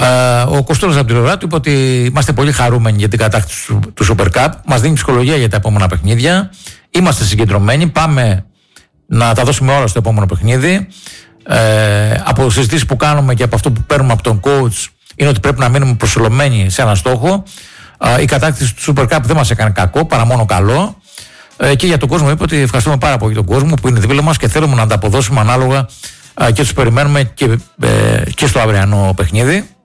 Ο Κωστούλας από την πλευρά του είπε ότι είμαστε πολύ χαρούμενοι για την κατάκτηση του Super Cup. Μας δίνει ψυχολογία για τα επόμενα παιχνίδια. Είμαστε συγκεντρωμένοι. Πάμε να τα δώσουμε όλα στο επόμενο παιχνίδι. Από συζητήσεις που κάνουμε και από αυτό που παίρνουμε από τον coach είναι ότι πρέπει να μείνουμε προσελωμένοι σε ένα στόχο. Η κατάκτηση του Super Cup δεν μας έκανε κακό, παρά μόνο καλό. Και για τον κόσμο είπε ότι ευχαριστούμε πάρα πολύ τον κόσμο που είναι δίπλα μας και θέλουμε να ανταποδώσουμε ανάλογα και τους περιμένουμε και στο αυριανό παιχνίδι.